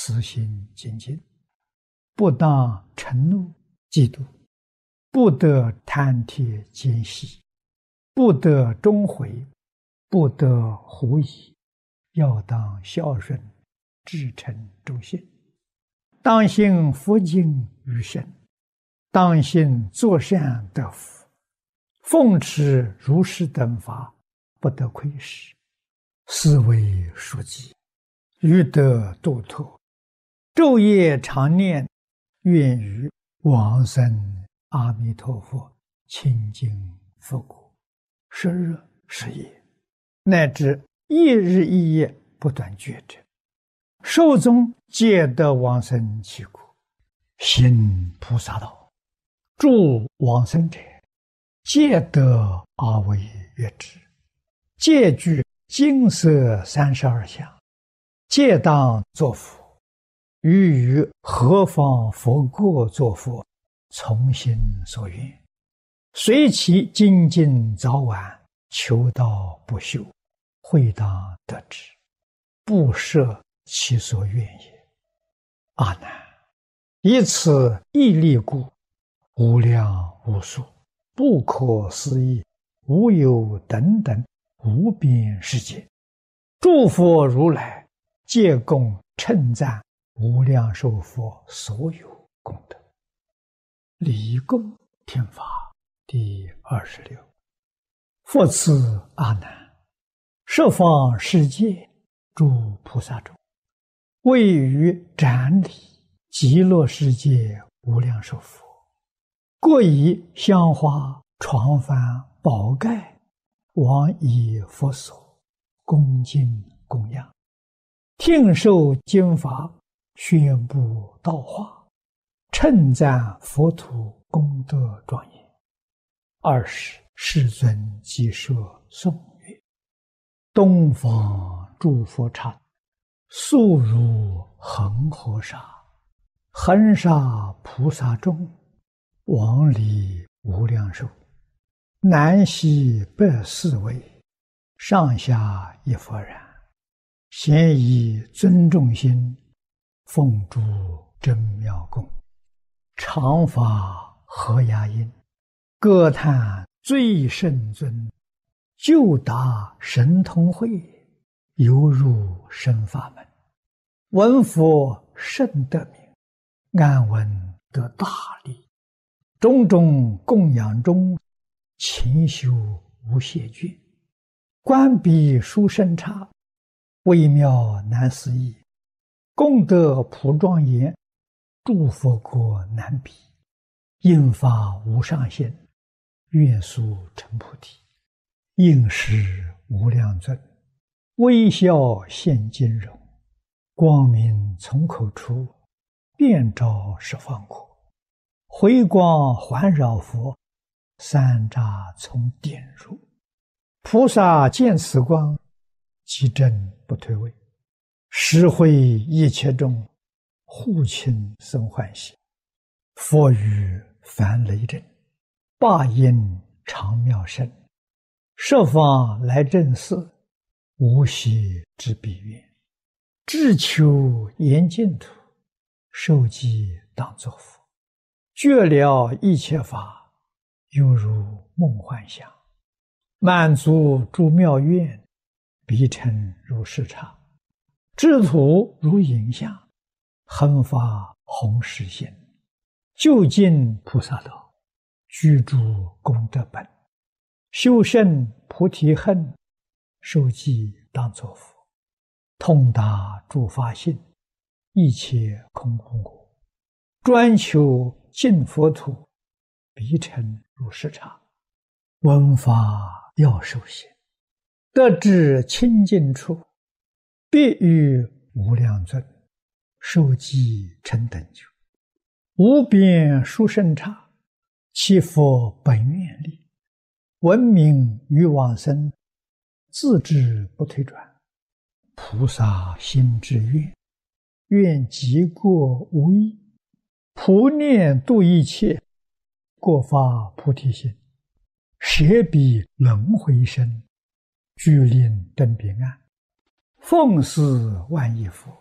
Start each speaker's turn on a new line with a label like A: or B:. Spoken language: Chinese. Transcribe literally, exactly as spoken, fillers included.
A: 私心精进，不当嗔怒嫉妒，不得贪帖奸习，不得终悔，不得狐疑，要当孝顺，至诚忠信，当信佛经于身，当信作善得福，奉持如是等法，不得亏失，是为书记，欲得度脱，昼夜常念，愿与往生阿弥陀佛清净佛国，十日十夜，乃至一日一夜不断觉者，寿终皆得往生其国，行菩萨道，助往生者，皆得阿惟越致，皆具金色三十二相，皆当作佛。欲于何方佛国作佛，从心所愿，随其精进早晚，求道不休，会当得之，不设其所愿也。阿难，以此一力故，无量无数，不可思议，无有等等无边世界，诸佛如来皆共称赞无量寿佛所有功德。离供听法第二十六。复次阿难，十方世界诸菩萨中，位于展礼极乐世界无量寿佛，各以香花床幡宝盖往以佛所，恭敬供养，听受经法，宣布道化，称赞佛土功德庄严。二是世尊即说颂曰：东方诸佛刹，速如恒河沙，恒沙菩萨众，往礼无量寿，南西北四位，上下一佛然，咸以尊重心，奉诸真妙供，常法和雅音，歌叹最圣尊，就达神通会，犹入深法门，闻佛甚得名，安闻得大利，种种供养中，勤修无懈倦，观彼殊胜刹，微妙难思议，功德普庄严，诸佛国难比，应发无上限，愿速成菩提，应时无量尊，微笑现金容，光明从口出，遍照十方国，回光环绕佛，三匝从点入，菩萨见此光，即正不退位，实会一切众，护亲生欢喜，佛语凡雷震，霸音常妙声，十方来正寺，无息之彼愿，至求严净土，受记当作佛，觉了一切法，犹如梦幻想，满足诸妙愿，彼称如是刹，智土如影像，恒发弘誓心，究竟菩萨道，居住功德本，修胜菩提恨，受记当作佛，通达诸法性，一切空空果，专求净佛土，彼称如是刹，闻法要受行，得至清净处，必与无量尊，受记成等觉，无边殊胜刹，其佛本愿力，闻名于往生，自知不退转，菩萨心之愿，愿极过无异，普念度一切，过发菩提心，舍彼轮回身，具令登彼岸，奉事万亿佛，